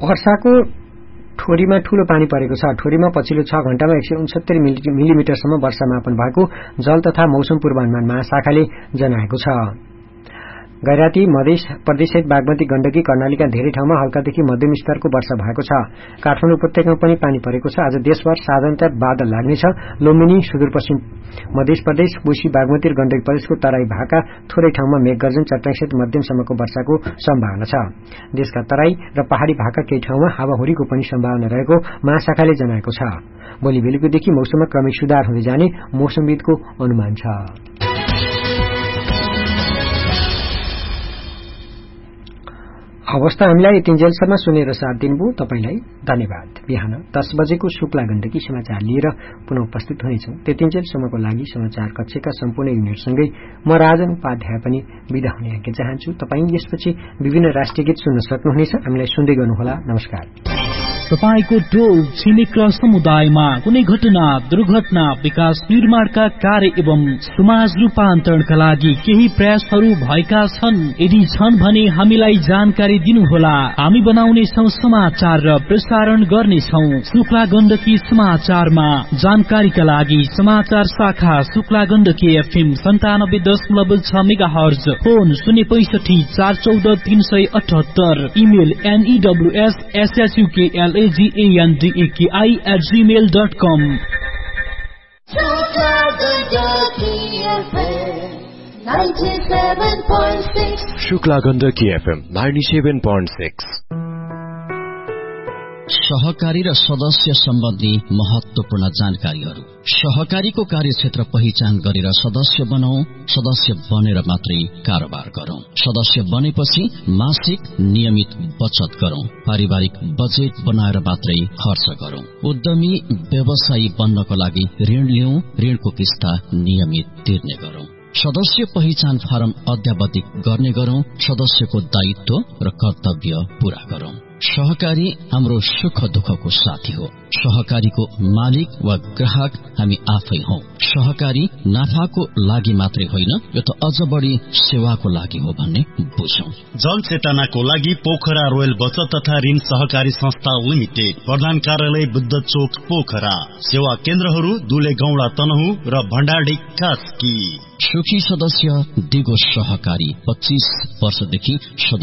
वर्षाको ठोरीमा ठूलो पानी परेको छ। ठोरीमा पछिल्लो 6 घण्टामा 169 मिलिमिटरसम्म वर्षा मापन भएको जल तथा मौसम पूर्वानुमान महाशाखाले जनाएको छ। गैराती मध्य प्रदेशसहित बागमती, गण्डकी, कर्णालीका धेरै ठाउँमा हल्कादेखि मध्यम स्तरको वर्षा भएको छ। काठमाडौँ उपत्यकामा पनि पानी परेको छ। आज देशभर साधारणतया बादल लाग्नेछ। लुम्बिनी, सुदूरपश्चिम मध्य प्रदेश, कोशी, बागमती र गण्डकी प्रदेशको तराई भागका थोरै ठाउँमा मेघगर्जन, चट्याङसहित मध्यमसम्मको वर्षाको सम्भावना छ। देशका तराई र पहाड़ी भागका केही ठाउँमा हावाहुरीको पनि सम्भावना रहेको महाशाखाले जनाएको छ। भोलि बेलुकीदेखि मौसममा क्रमिक सुधार हुँदै जाने मौसमविदको अनुमान छ। अवस्था हामीलाई यतिन्जेलसम्म सुनेर साथ दिनुभयो तपाईलाई धन्यवाद। बिहान 10 बजेको शुक्ला गण्डकी समाचार लिएर पुनः उपस्थित हुनेछौं। त्यतिन्जेलसम्मको लागि समाचार कक्षका सम्पूर्ण युनिटसँगै म राजन उपाध्याय पनि बिदा हुने आज्ञा चाहन्छु। तपाई यसपछि विभिन्न राष्ट्रिय गीत सुन्न सक्नुहुनेछ। हामीलाई सुन्दै गर्नुहोला। नमस्कार। तपाईको टोल छिमेक र समुदायमा कुनै घटना, दुर्घटना, विकास निर्माणका कार्य एवं समाज रूपान्तरणका लागि केही प्रयासहरू भएका छन्? यदि छन् भने हामीलाई जानकारी दिनुहोला। हामी बनाउनेछौं समाचार र प्रसारण गर्नेछौं शुक्ला गण्डकी समाचारमा। जानकारीका लागि समाचार शाखा Shukla Gandaki FM 97.6 megahertz, phone 065 414 378, email news@gmail.com। Shukla Gandaki FM 97.6। सहकारी र सदस्य सम्बन्धी महत्वपूर्ण जानकारीहरू। सहकारीको कार्यक्षेत्र पहिचान गरेर सदस्य बनाऊ। सदस्य बनेर मात्रै कारोबार गरौं। सदस्य बनेपछि मासिक नियमित बचत गरौं। पारिवारिक बजेट बनाएर मात्रै खर्च गरौं। उद्यमी व्यवसायी बन्नको लागि ऋण लिऊ। ऋणको किस्ता नियमित तिर्ने गरौं। सदस्य पहिचान फारम अध्यावधिक गर्ने गरौं। सदस्यको दायित्व र कर्तव्य पूरा गरौं। सहकारी हाम्रो सुख दुःखको साथी हो। सहकारीको मालिक वा ग्राहक हामी आफै हौ। सहकारी नाफाको लागि मात्रै होइन, यो त अझ बढी सेवाको लागि हो भन्ने बुझौं। जनचेतनाको लागि पोखरा रोयल बचत तथा ऋण सहकारी संस्था लिमिटेड, प्रधान कार्यालय बुद्ध चोक पोखरा। सेवा केन्द्रहरू दुले गौडा तनहु र भण्डारडी कास्की। सुखी सदस्य दिगो सहकारी 25 वर्षदेखि